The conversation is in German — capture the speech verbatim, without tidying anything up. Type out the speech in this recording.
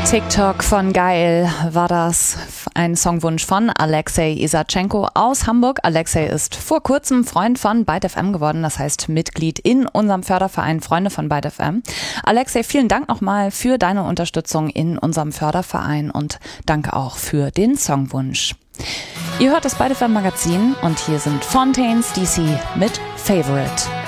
TikTok von Geil war das, ein Songwunsch von Alexei Isatschenko aus Hamburg. Alexei ist vor kurzem Freund von Byte F M geworden, das heißt Mitglied in unserem Förderverein Freunde von Byte F M. Alexei, vielen Dank nochmal für deine Unterstützung in unserem Förderverein und danke auch für den Songwunsch. Ihr hört das Byte F M Magazin und hier sind Fontaines D C mit Favorite.